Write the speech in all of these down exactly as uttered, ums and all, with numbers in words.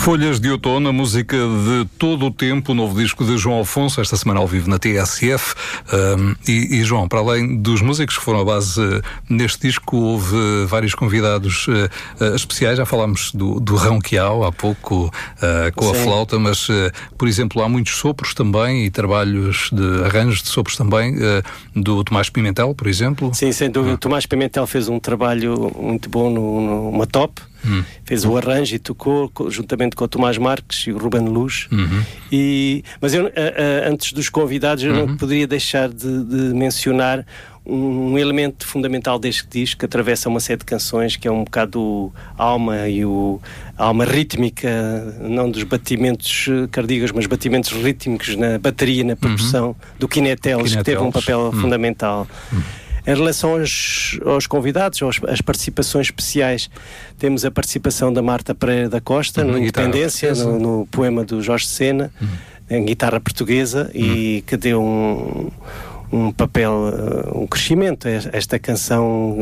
Folhas de Outono, a música de todo o tempo, o novo disco de João Afonso, esta semana ao vivo na T S F. Um, e, e João, para além dos músicos que foram a base uh, neste disco, houve uh, vários convidados uh, uh, especiais. Já falámos do, do Rão Quiao há pouco uh, com Sim. a flauta, mas, uh, por exemplo, há muitos sopros também e trabalhos de arranjos de sopros também, uh, do Tomás Pimentel, por exemplo. Sim, sim, do, o Tomás Pimentel fez um trabalho muito bom no, no Matop. Hum. Fez o arranjo e tocou juntamente com o Tomás Marques e o Ruben Luz. Uhum. E, mas eu, a, a, antes dos convidados, eu uhum. não poderia deixar de, de mencionar um, um elemento fundamental deste disco que atravessa uma série de canções, que é um bocado a alma e o, a alma rítmica, não dos batimentos cardíacos, mas batimentos rítmicos na bateria, na percussão, uhum. do Kineteles, que teve um papel uhum. fundamental. Uhum. Em relação aos, aos convidados, aos, às participações especiais, temos a participação da Marta Pereira da Costa, uhum, no Independência, no, no poema do Jorge Sena, uhum. em guitarra portuguesa, uhum. e que deu um, um papel, um crescimento a esta canção.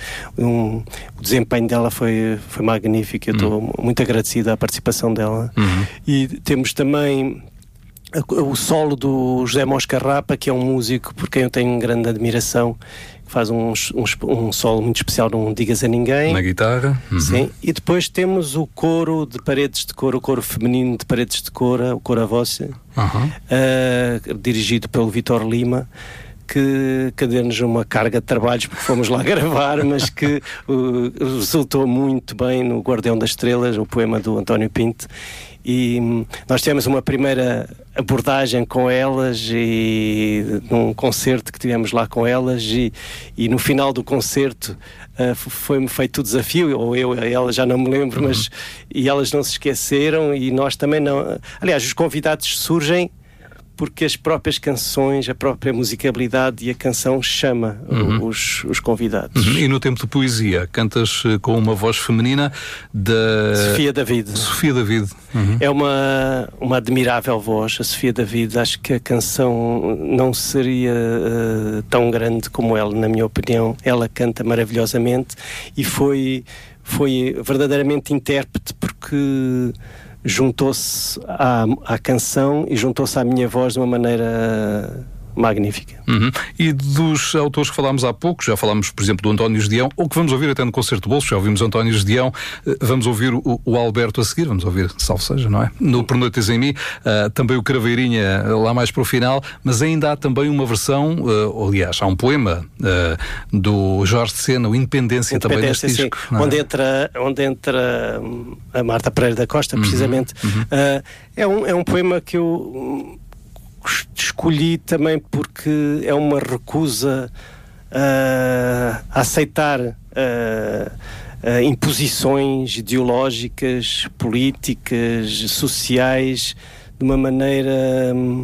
Um, o desempenho dela foi, foi magnífico, eu estou uhum. muito agradecido à participação dela. Uhum. E temos também o solo do José Moscarrapa, que é um músico por quem eu tenho grande admiração, que faz um, um, um solo muito especial, não digas a ninguém. Na guitarra. Uhum. Sim. E depois temos o coro de Paredes de Cora, o coro feminino de Paredes de Cora, o Cora Voce, uhum. uh, dirigido pelo Vítor Lima, que, que deu-nos uma carga de trabalhos porque fomos lá gravar, mas que uh, resultou muito bem no Guardião das Estrelas, o poema do António Pinto. E hum, nós tivemos uma primeira abordagem com elas e num concerto que tivemos lá com elas, e, e no final do concerto uh, foi-me feito o desafio, ou eu, ela já não me lembro, uhum. mas e elas não se esqueceram e nós também não. Aliás, os convidados surgem porque as próprias canções, a própria musicabilidade e a canção chama uhum. os, os convidados. Uhum. E no tempo de poesia, cantas com uma voz feminina da... Sofia David. Sofia David. Uhum. É uma, uma admirável voz, a Sofia David. Acho que a canção não seria uh, tão grande como ela, na minha opinião. Ela canta maravilhosamente e foi, foi verdadeiramente intérprete, porque juntou-se à, à canção e juntou-se à minha voz de uma maneira magnífica. Uhum. E dos autores que falámos há pouco, já falámos, por exemplo, do António Gedeão, ou que vamos ouvir até no Concerto de Bolso, já ouvimos António Gedeão, vamos ouvir o, o Alberto a seguir, vamos ouvir, salvo seja, não é? No Pernoitas em Mim, uh, também o Craveirinha lá mais para o final, mas ainda há também uma versão, uh, aliás, há um poema uh, do Jorge Sena, o Independência, Independência também neste disco. Sim. Onde, é? entra, onde entra a Marta Pereira da Costa, precisamente. Uhum. Uhum. Uh, é, um, é um poema que eu escolhi também porque é uma recusa uh, a aceitar uh, uh, imposições ideológicas, políticas, sociais de uma maneira um,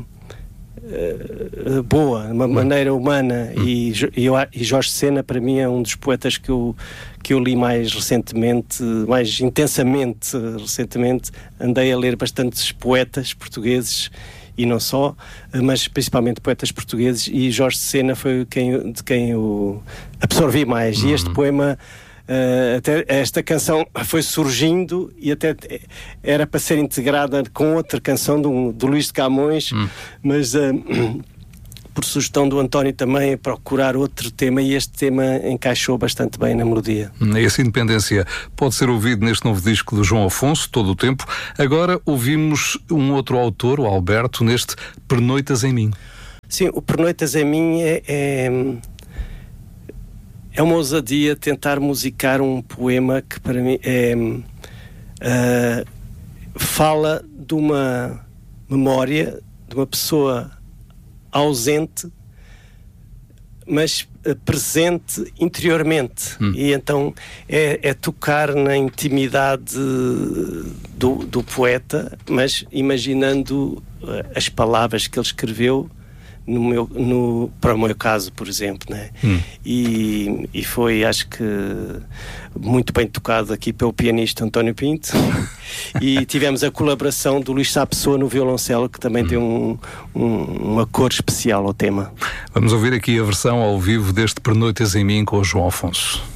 uh, boa, de uma maneira humana. Hum. E, e, e Jorge Sena, para mim, é um dos poetas que eu, que eu li mais recentemente, mais intensamente recentemente. Andei a ler bastantes poetas portugueses e não só, mas principalmente poetas portugueses, e Jorge Sena foi quem, de quem eu absorvi mais. Uhum. E este poema, uh, até esta canção foi surgindo e até era para ser integrada com outra canção do, do Luís de Camões, uhum. mas uh, por sugestão do António também, procurar outro tema, e este tema encaixou bastante bem na melodia. Essa Independência pode ser ouvido neste novo disco do João Afonso, todo o tempo. Agora ouvimos um outro autor, o Alberto, neste Pernoitas em Mim. Sim, o Pernoitas em Mim é, é, é uma ousadia tentar musicar um poema que para mim é, uh, fala de uma memória de uma pessoa ausente, mas presente interiormente. Hum. E então é, é tocar na intimidade do, do poeta, mas imaginando as palavras que ele escreveu no meu, no, para o meu caso, por exemplo, né? Hum. e, e foi, acho que, muito bem tocado aqui pelo pianista António Pinto. E tivemos a colaboração do Luís Sá Pessoa no violoncelo, que também hum. tem um, um, uma cor especial ao tema. Vamos ouvir aqui a versão ao vivo deste Pernoitas em Mim com o João Afonso.